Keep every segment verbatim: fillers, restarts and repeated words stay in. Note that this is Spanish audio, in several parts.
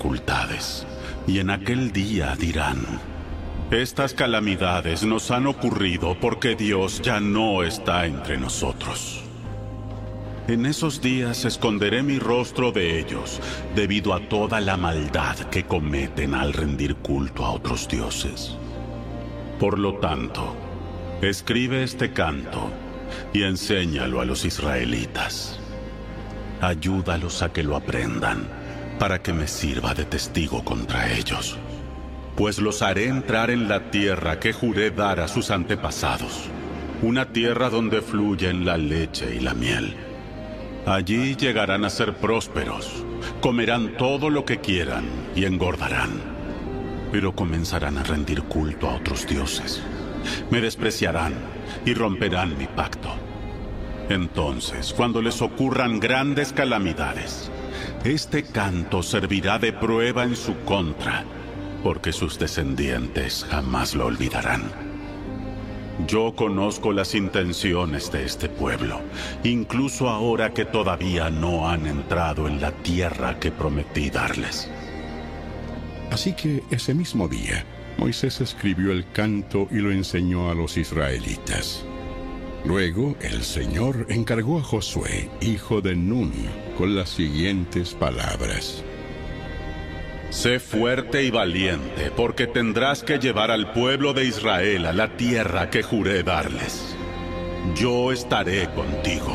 dificultades, y en aquel día dirán: estas calamidades nos han ocurrido porque Dios ya no está entre nosotros. En esos días esconderé mi rostro de ellos, debido a toda la maldad que cometen al rendir culto a otros dioses. Por lo tanto, escribe este canto y enséñalo a los israelitas. Ayúdalos a que lo aprendan, para que me sirva de testigo contra ellos. Pues los haré entrar en la tierra que juré dar a sus antepasados, una tierra donde fluyen la leche y la miel. Allí llegarán a ser prósperos, comerán todo lo que quieran y engordarán. Pero comenzarán a rendir culto a otros dioses. Me despreciarán y romperán mi pacto. Entonces, cuando les ocurran grandes calamidades, este canto servirá de prueba en su contra, porque sus descendientes jamás lo olvidarán. Yo conozco las intenciones de este pueblo, incluso ahora que todavía no han entrado en la tierra que prometí darles. Así que ese mismo día, Moisés escribió el canto y lo enseñó a los israelitas. Luego, el Señor encargó a Josué, hijo de Nun, con las siguientes palabras: sé fuerte y valiente, porque tendrás que llevar al pueblo de Israel a la tierra que juré darles. Yo estaré contigo.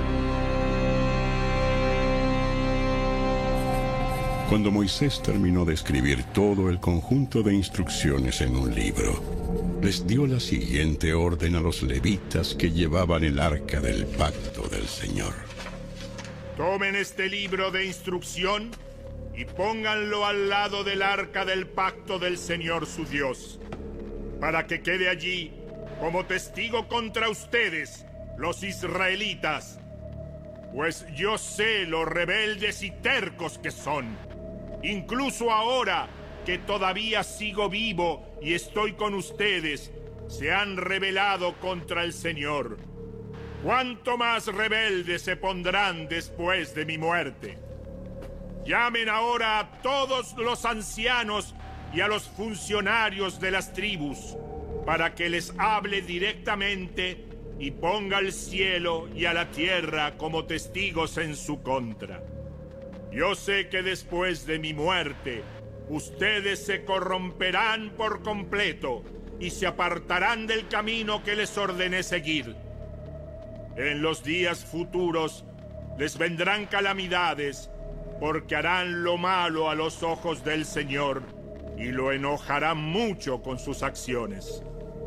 Cuando Moisés terminó de escribir todo el conjunto de instrucciones en un libro, les dio la siguiente orden a los levitas que llevaban el arca del pacto del Señor: tomen este libro de instrucción y pónganlo al lado del arca del pacto del Señor su Dios, para que quede allí como testigo contra ustedes, los israelitas, pues yo sé lo rebeldes y tercos que son. Incluso ahora que todavía sigo vivo y estoy con ustedes, se han rebelado contra el Señor. ¿Cuánto más rebeldes se pondrán después de mi muerte? Llamen ahora a todos los ancianos y a los funcionarios de las tribus, para que les hable directamente y ponga al cielo y a la tierra como testigos en su contra. Yo sé que después de mi muerte, ustedes se corromperán por completo y se apartarán del camino que les ordené seguir. En los días futuros les vendrán calamidades, porque harán lo malo a los ojos del Señor y lo enojarán mucho con sus acciones.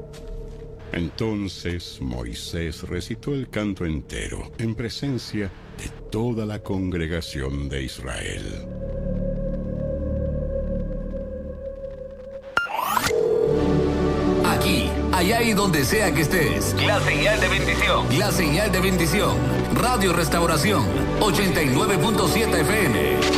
Entonces Moisés recitó el canto entero en presencia de toda la congregación de Israel. Aquí, allá y donde sea que estés. La señal de bendición. La señal de bendición. Radio Restauración, ochenta y nueve punto siete F M.